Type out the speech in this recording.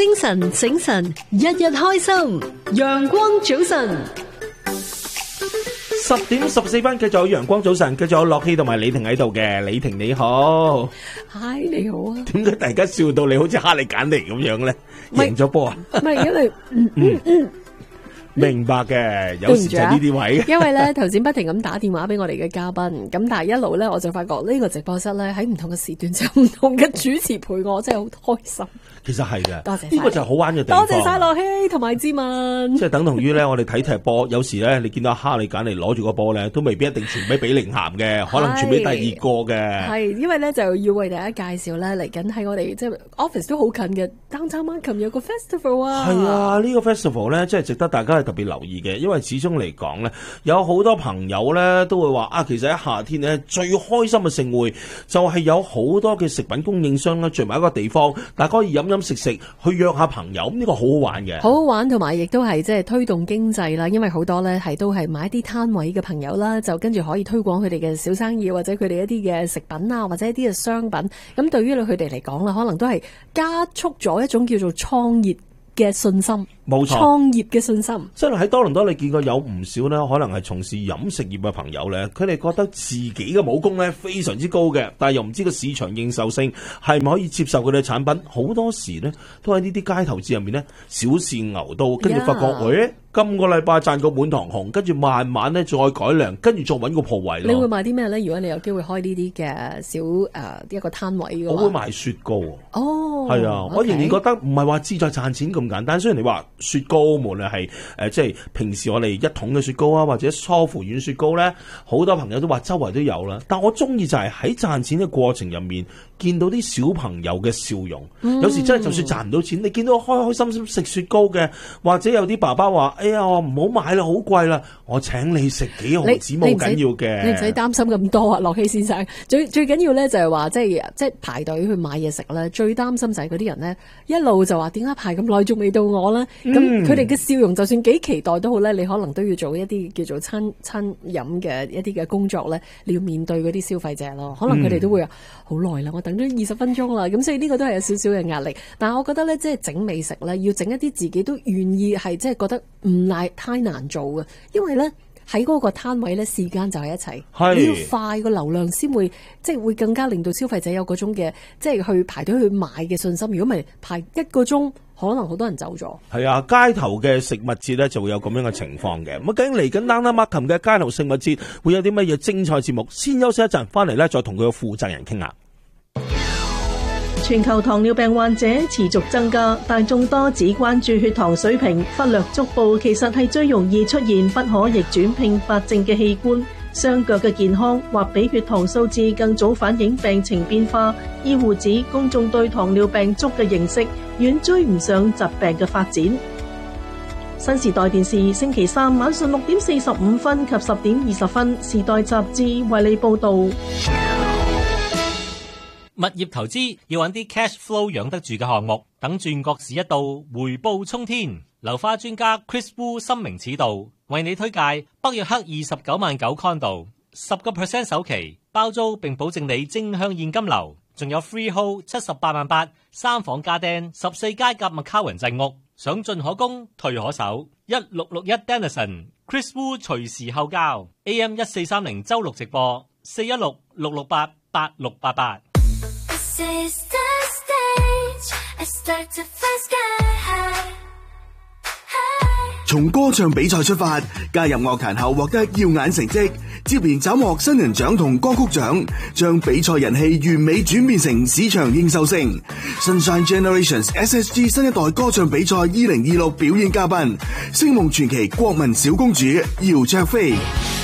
精神醒神，日日開心。陽光早晨 ，10點14分，繼續有陽光早晨，繼續有樂希同埋李婷喺度嘅。李婷你好 ，Hi 你好啊。 點解大家笑到你好似哈利簡尼咁樣咧？贏咗波啊？ 唔係，因為明白嘅，有時就係呢啲位。 因為咧頭先不停咁打電話俾我哋嘅嘉賓，咁但係一路咧我就發覺呢個直播室咧喺唔同嘅時段就唔同嘅主持陪我，真係好開心。 其實係嘅， 多謝呢個就係好玩嘅地方。 多謝晒樂希同埋志文。 即係等同於咧，我哋睇踢波，有時咧你見到哈利簡尼攞住個波咧，都未必一定傳俾比寧咸嘅，可能傳俾第二個嘅。係因為咧就要為大家介紹咧嚟緊喺我哋即係 office 都好近嘅 Downtown Markham有個 festival 啊。係啊，呢個 festival 咧，即係值得大家係特別留意嘅，因為始終嚟講咧，有好多朋友咧都會話啊，其實喺夏天咧最開心嘅盛會就係有好多嘅食品供應商咧聚埋一個地方，大家可以飲飲食食去約下朋友，呢個好好玩嘅，好好玩，同埋亦都係即係推動經濟啦。因為好多咧係都係買一啲攤位嘅朋友啦，就跟住可以推廣佢哋嘅小生意或者佢哋一啲嘅食品啊，或者一啲嘅商品。咁對於佢哋嚟講啦，可能都係加速咗一種叫做創業嘅信心，冇錯，創業嘅信心。即係喺多倫多，你見過有唔少呢，可能係從事飲食業嘅朋友呢，佢哋覺得自己嘅武功呢非常之高嘅，但係又唔知個市場認受性係咪可以接受佢哋嘅產品。好多時呢，都喺呢啲街頭節入面呢，小試牛刀，跟住發覺，喂，今個禮拜賺個滿堂紅，跟住慢慢呢再改良，跟住再揾個鋪位。你會賣啲咩呢？如果你有機會開呢啲嘅小一個攤位嘅話，我會賣雪糕。哦，係啊，我仍然覺得唔係話志在賺錢咁簡單。雖然你話雪糕，無論係即係平時我哋一桶嘅雪糕啊，或者疏芙軟雪糕咧，好多朋友都話周圍都有啦。但我中意就係喺賺錢嘅過程入面，見到啲小朋友嘅笑容。有時真係就算賺唔到錢，你見到開開心心食雪糕嘅，或者有啲爸爸話：哎呀，唔好買啦，好貴啦，我請你食幾毫子冇緊要嘅。你唔使擔心咁多啊，樂希先生。最緊要咧就係話，即係排隊去買嘢食咧，最擔心就係嗰啲人咧一路就話點解排咁耐仲未到我咧？咁佢哋嘅笑容就算幾期待都好咧，你可能都要做一啲叫做餐飲嘅一啲嘅工作咧，你要面對嗰啲消費者咯。可能佢哋都會話好耐啦，我等咗20分鐘啦，咁所以呢個都係有少少嘅壓力。但係我覺得咧，即係整美食咧，要整一啲自己都願意係即係覺得唔太難做嘅，因為咧喺嗰個攤位咧，時間就係一齊，你要快個流量先會即係會更加令到消費者有嗰種嘅即係去排隊去買嘅信心。如果唔係排1個鐘，可能好多人走咗。係啊，街頭嘅食物節咧就會有咁樣嘅情況嘅。咁究竟嚟緊 Downtown Markham 嘅街頭食物節會有啲乜嘢精彩節目？先休息一陣，翻嚟咧再同佢嘅負責人傾下。 全球糖尿病患者持續增加，大眾多只關注血糖水平，忽略足部其實係最容易出現不可逆轉併發症嘅器官。雙腳嘅健康或比血糖數字更早反映病情變化。醫護指公眾對糖尿病足嘅認識遠追唔上疾病嘅發展。新時代電視星期三晚上6點45分及10點20分，時代雜誌為你報道。 物業投資要揾啲 cash flow 養得住嘅項目，等轉角市一到，回報沖天。樓花專家 Chris Wu 深明此道，為你推介北約克29萬9 condo， 10% 首期包租並保證你正向現金流，仲有 freehold 78萬8 3房家電14階夾 McCowan 製屋，想進可攻退可守。1661 Denison Chris Wu 隨時候交 AM 1430周六直播416 668 8688。 從歌唱比賽出發，加入樂壇後獲得耀眼成績，接連斬獲新人獎同歌曲獎，將比賽人氣完美轉變成市場認受性。Sunshine Generations SSG 新一代歌唱比賽2026表演嘉賓，星夢傳奇國民小公主姚焯菲。